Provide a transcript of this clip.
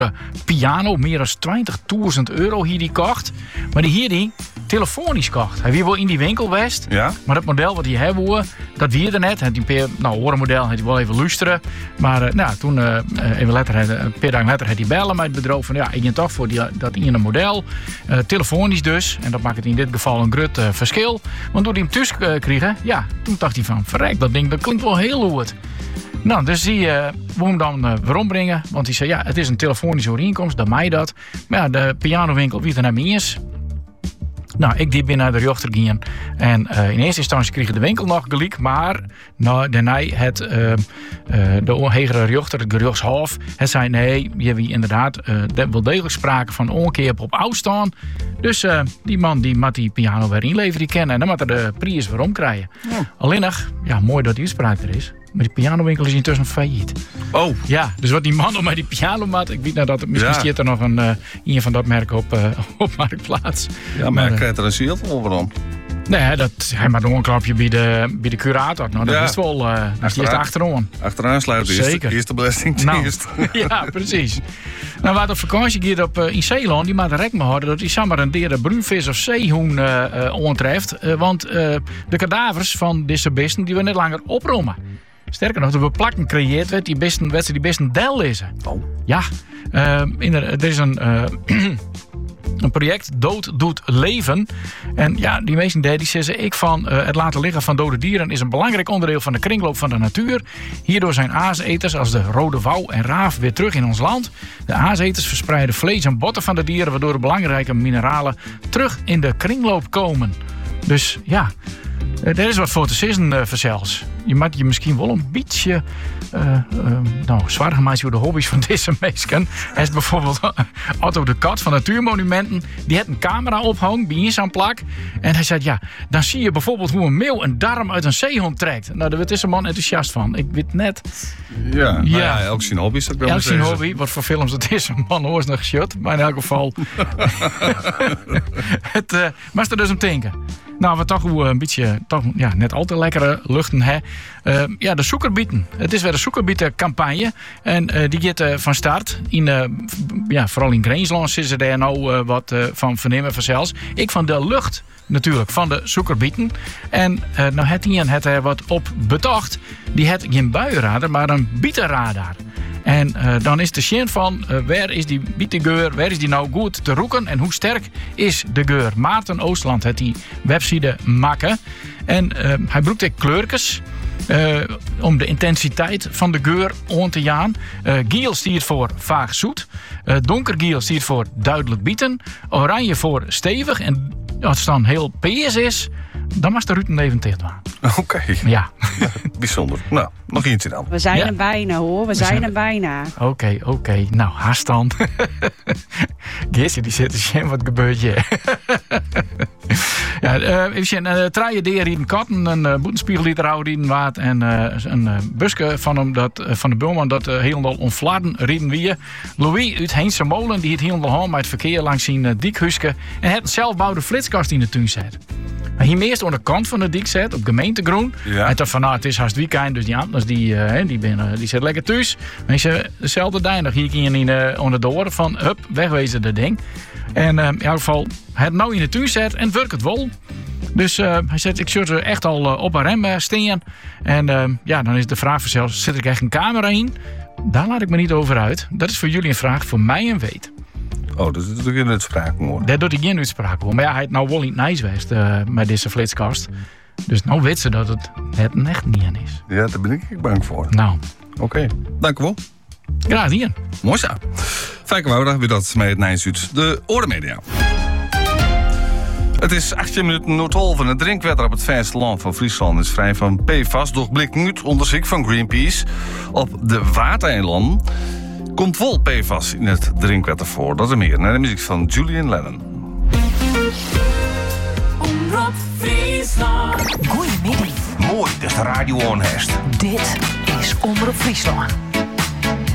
piano, meer dan €20.000 hier die kocht. Maar die telefonisch kocht. Hij wie wel in die winkel geweest. Ja? Maar dat model wat hij hebben, dat wie er net. Het orenmodel had hij wel even luisteren. Maar toen, even later, een paar dagen later, had hij bellen met het bedrijf van ik ga toch voor dat ene model. Telefonisch dus. En dat maakt het in dit geval een groot verschil. Want toen hij hem thuis kreeg, toen dacht hij van verrek, dat ding dat klinkt wel heel goed. Nou, dus die wil hem dan waarom brengen. Want hij zei, het is een telefonische overeenkomst, dat mij dat. Maar ja, de pianowinkel wie er naar me is. Nou, ik die ben naar de rechter gegaan. En in eerste instantie kreeg de winkel nog gelijk. Maar daarna het de hogere rechter, het gerechtshof, het zei nee, je wie inderdaad wel degelijk sprake van onkeer op afstand. Dus die man die moet die piano weer inleveren, die kennen. En dan moet er de prijs weer omkrijgen. Ja. Alleen nog, mooi dat die uitspraak er is. Maar die pianowinkel is intussen failliet. Oh. Ja, dus wat die man op met die piano maakt, ik weet nou dat het misschien zit er nog een van dat merk op Marktplaats. Ja, maar hij krijgt er een ziel over om. Nee, hij maakt nog een klapje bij de curator. Nou, dat is wel. Dat is achterom. Achteraan sluiten is de eerste belastingdienst. Ja, precies. Nou, waar op vakantie gaat in Zeeland, die maakt rekening houden dat die samen een derde bruinvis of zeehoen aantreft. Want de kadavers van deze beesten die we net langer oprommen. Sterker nog, dat we plakken creëert werd die beesten deel lezen. Oh. Ja, er is een project Dood doet leven. En die meesten die zeggen het laten liggen van dode dieren is een belangrijk onderdeel van de kringloop van de natuur. Hierdoor zijn aaseters als de rode wouw en raaf weer terug in ons land. De aaseters verspreiden vlees en botten van de dieren, waardoor de belangrijke mineralen terug in de kringloop komen. Dus er is wat voor te zeggen verzels. Je moet je misschien wel een beetje zwaar gemaakt door de hobby's van deze mensen. Hij is bijvoorbeeld Otto de Kat van Natuurmonumenten. Die had een camera ophangen bij zo'n plak. En hij zei, dan zie je bijvoorbeeld hoe een meeuw een darm uit een zeehond trekt. Nou, daar is deze man enthousiast van. Ik weet net. Elk zijn hobby. Elk zijn hobby. Wat voor films het is, een man hoort nog geschut. Maar in elk geval. Maar er dus om denken. Nou, we toch een beetje, net al te lekkere luchten hè. De zoekerbieten. Het is weer de zoekerbietencampagne. En die gaat van start. Vooral in Greensland zitten er nou wat van vernemen vanzelfs. Ik van de lucht natuurlijk, van de zoekerbieten. En het er wat op betocht. Die had geen buienradar, maar een bietenradar. En dan is de zin van waar is die bietengeur, waar is die nou goed te roeken en hoe sterk is de geur. Maarten Oostland heeft die website maken. En hij broekt ook kleurtjes om de intensiteit van de geur aan te gaan. Giel stiert voor vaag zoet. Donkergiel stiert voor duidelijk bieten. Oranje voor stevig. En als het dan heel peers is, dan mag de Ruuten even tegen doen. Oké. Ja. Bijzonder. Nou, nog eentje dan. We zijn er bijna hoor. We zijn er bijna. Oké. Nou, haast dan. Geertje, die zit er wat gebeurt je. Even zien. Traaien deer in katten. Een boetenspiegel die er in waard. En een buske van hem van de buurman dat helemaal onvladen rieden wie. Louis uit Heense Molen die het helemaal hand met het verkeer langs zijn diekhuske. En het zelfbouwde flitskast in de tuin zet. Hij meest aan de kant van de dik zet, op gemeentegroen. Ja. En dacht van, het is haast weekend, dus die anders die zit lekker thuis. Maar ik zei, dezelfde dag nog hier onder de oren van, hup, wegwezen dat ding. En in elk geval, het nou in de tuin zet en werkt het wel. Dus hij zegt, ik zit er echt al op een rem staan. En dan is de vraag vanzelf, zit ik echt een camera in? Daar laat ik me niet over uit. Dat is voor jullie een vraag, voor mij een weet. Oh, dat doet geen uitspraak hoor. Dat doet geen uitspraak hoor. Maar hij het nou wel niet nice geweest met deze flitskast. Dus nou weet ze dat het echt niet aan is. Ja, daar ben ik bang voor. Nou. Oké, dank u wel. Graag gedaan. Mooi zo. Fijn dat we dat met het Nijnsuit, de Orenmedia. Het is 18 minuten na 12 en het drinkwater op het vasteland van Friesland is vrij van PFAS. Doch blijkt nu het onderzoek van Greenpeace op de Watereilanden komt wel PFAS in het drinkwater voor. Dat is meer naar de muziek van Julian Lennon. Omroep Friesland. Goedemiddag. Mooi, dat is de radio on herst. Dit is Omroep Friesland.